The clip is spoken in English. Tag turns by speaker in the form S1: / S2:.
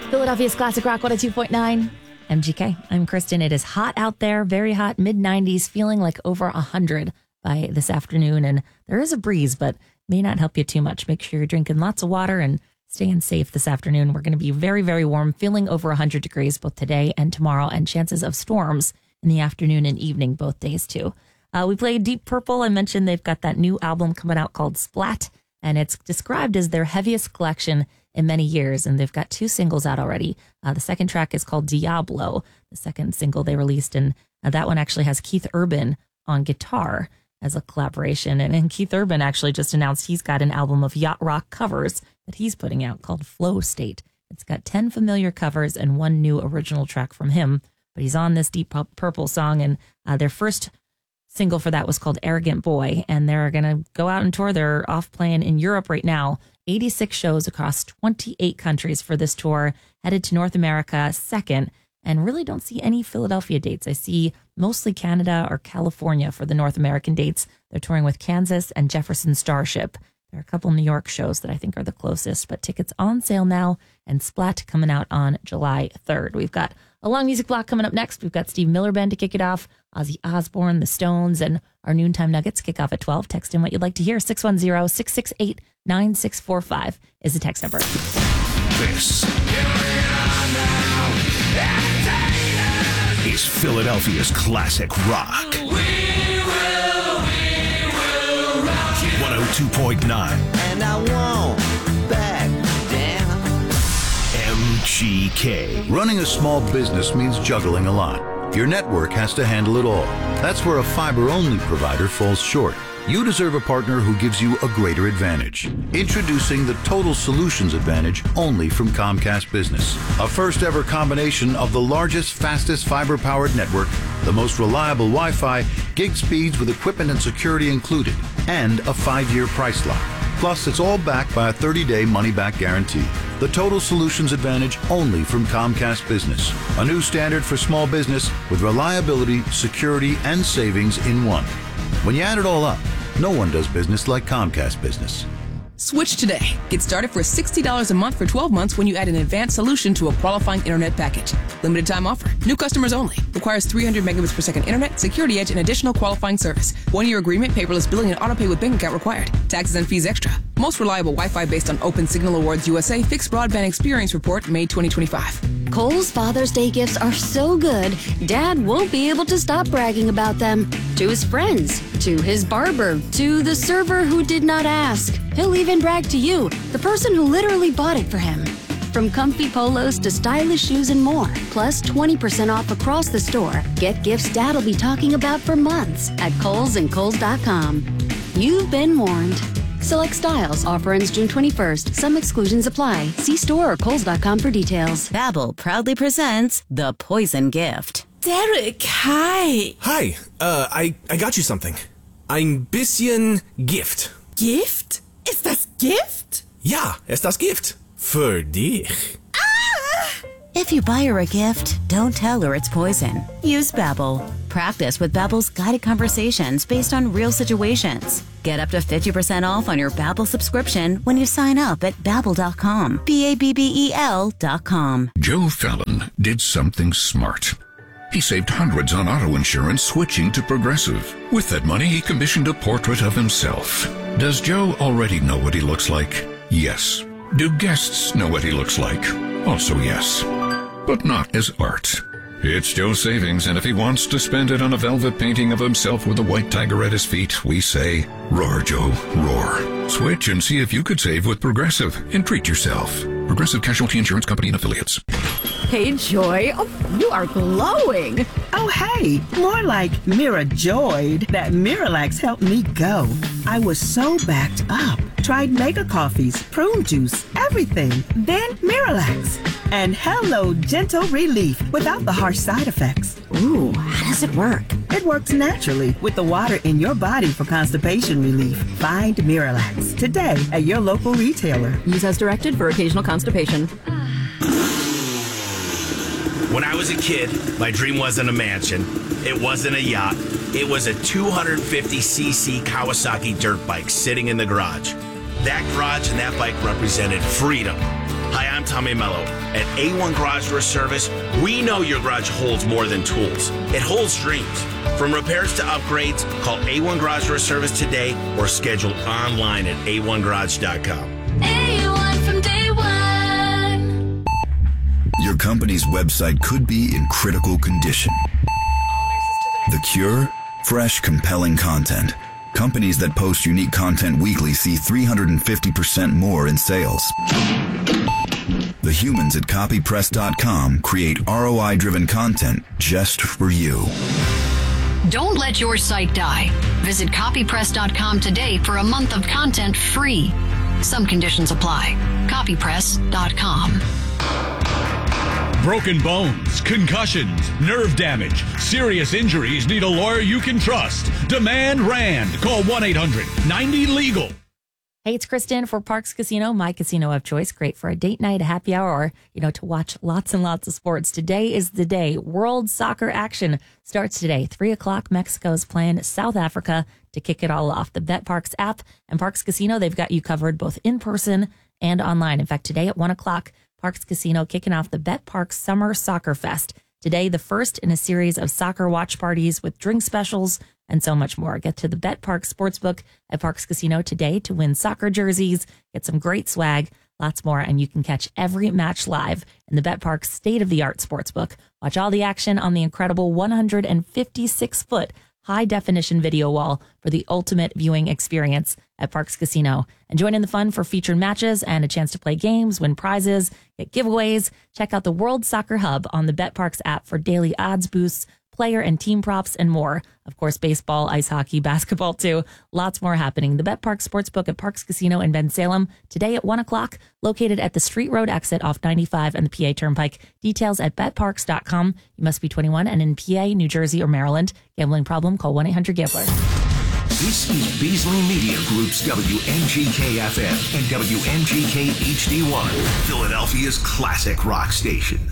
S1: Philadelphia's Classic Rock 102.9. MGK. I'm Kristen. It is hot out there, very hot, mid-90s, feeling like over 100 by this afternoon. And there is a breeze, but may not help you too much. Make sure you're drinking lots of water and staying safe this afternoon. We're going to be very, very warm, feeling over 100 degrees both today and tomorrow, and chances of storms in the afternoon and evening both days, too. We played Deep Purple. I mentioned they've got that new album coming out called Splat, and it's described as their heaviest collection in many years, and they've got 2 singles out already. The second track is called Diablo, the second single they released, and that one actually has Keith Urban on guitar as a collaboration. And Keith Urban actually just announced he's got an album of yacht rock covers that he's putting out called Flow State. It's got 10 familiar covers and 1 new original track from him, but he's on this Deep Purple song, and their first single for that was called Arrogant Boy, and they're going to go out and tour. They're off playing in Europe right now, 86 shows across 28 countries for this tour, headed to North America second, and really don't see any Philadelphia dates. I see mostly Canada or California for the North American dates. They're touring with Kansas and Jefferson Starship. There are a couple New York shows that I think are the closest, but tickets on sale now, and Splat coming out on July 3rd. We've got a long music block coming up next. We've got Steve Miller Band to kick it off, Ozzy Osbourne, the Stones, and our noontime nuggets kick off at 12. Text in what you'd like to hear. 610-668-9645 is the text number.
S2: This is Philadelphia's Classic Rock. We will rock you. 102.9.
S3: And I won't back down.
S2: MGK.
S4: Running a small business means juggling a lot. Your network has to handle it all. That's where a fiber-only provider falls short. You deserve a partner who gives you a greater advantage. Introducing the Total Solutions Advantage only from Comcast Business. A first-ever combination of the largest, fastest fiber-powered network, the most reliable Wi-Fi, gig speeds with equipment and security included, and a 5-year price lock. Plus, it's all backed by a 30-day money-back guarantee. The Total Solutions Advantage only from Comcast Business. A new standard for small business with reliability, security, and savings in one. When you add it all up, no one does business like Comcast Business.
S5: Switch today. Get started for $60 a month for 12 months when you add an advanced solution to a qualifying internet package. Limited time offer. New customers only. Requires 300 megabits per second internet, security edge, and additional qualifying service. 1-year agreement, paperless billing, and autopay with bank account required. Taxes and fees extra. Most reliable Wi-Fi based on Open Signal Awards USA Fixed Broadband Experience Report, May 2025.
S6: Kohl's Father's Day gifts are so good, Dad won't be able to stop bragging about them. To his friends, to his barber, to the server who did not ask. He'll even brag to you, the person who literally bought it for him. From comfy polos to stylish shoes and more, plus 20% off across the store. Get gifts Dad'll be talking about for months at Kohl's and Kohl's.com. You've been warned. Select styles. Offer ends June 21st. Some exclusions apply. See store or Kohl's.com for details.
S7: Babbel proudly presents The Poison Gift.
S8: Derek, hi.
S9: Hi, I got you something. Ein bisschen Gift.
S8: Gift? Ist das Gift?
S9: Ja, ist das Gift. Für dich.
S7: If you buy her a gift, don't tell her it's poison. Use Babbel. Practice with Babbel's guided conversations based on real situations. Get up to 50% off on your Babbel subscription when you sign up at Babbel.com. Babbel.com.
S2: Joe Fallon did something smart. He saved hundreds on auto insurance switching to Progressive. With that money, he commissioned a portrait of himself. Does Joe already know what he looks like? Yes. Do guests know what he looks like? Also yes. But not as art. It's Joe's savings, and if he wants to spend it on a velvet painting of himself with a white tiger at his feet, we say, roar, Joe, roar. Switch and see if you could save with Progressive and treat yourself. Progressive Casualty Insurance Company and Affiliates.
S10: Hey, Joy. Oh, you are glowing.
S11: Oh, hey. More like Mira joyed that Miralax helped me go. I was so backed up. Tried mega coffees, prune juice, everything. Then Miralax. And hello, gentle relief without the harsh side effects.
S10: Ooh, how does it work?
S11: It works naturally with the water in your body for constipation relief. Find Miralax today at your local retailer.
S10: Use as directed for occasional constipation.
S12: When I was a kid, my dream wasn't a mansion. It wasn't a yacht. It was a 250cc Kawasaki dirt bike sitting in the garage. That garage and that bike represented freedom. Hi, I'm Tommy Mello. At A1 Garage Door Service, we know your garage holds more than tools. It holds dreams. From repairs to upgrades, call A1 Garage Door Service today or schedule online at a1garage.com.
S13: A1 from day one.
S14: Your company's website could be in critical condition. The cure? Fresh, compelling content. Companies that post unique content weekly see 350% more in sales. The humans at copypress.com create ROI-driven content just for you.
S15: Don't let your site die. Visit copypress.com today for a month of content free. Some conditions apply. Copypress.com.
S16: Broken bones, concussions, nerve damage, serious injuries need a lawyer you can trust. Demand Rand. Call 1-800-90-LEGAL.
S1: Hey, it's Kristen for Parx Casino, my casino of choice. Great for a date night, a happy hour, or, to watch lots and lots of sports. Today is the day. World soccer action starts today. 3 o'clock, Mexico is playing South Africa to kick it all off. The BetParx app and Parx Casino, they've got you covered both in person and online. In fact, today at 1 o'clock, Parx Casino kicking off the BetParx Summer Soccer Fest. Today, the first in a series of soccer watch parties with drink specials and so much more. Get to the BetParx Sportsbook at Parx Casino today to win soccer jerseys, get some great swag, lots more, and you can catch every match live in the BetParx state-of-the-art Sportsbook. Watch all the action on the incredible 156-foot high-definition video wall for the ultimate viewing experience at Parx Casino. And join in the fun for featured matches and a chance to play games, win prizes, get giveaways. Check out the World Soccer Hub on the BetParx app for daily odds boosts, player and team props, and more. Of course, baseball, ice hockey, basketball, too. Lots more happening. The BetParx Sportsbook at Parx Casino in Ben Salem today at 1 o'clock, located at the Street Road exit off 95 and the PA Turnpike. Details at betparx.com. You must be 21 and in PA, New Jersey, or Maryland. Gambling problem? Call 1-800-GAMBLER.
S17: This is Beasley Media Group's WMGK-FM and WMGK HD1, Philadelphia's classic rock station.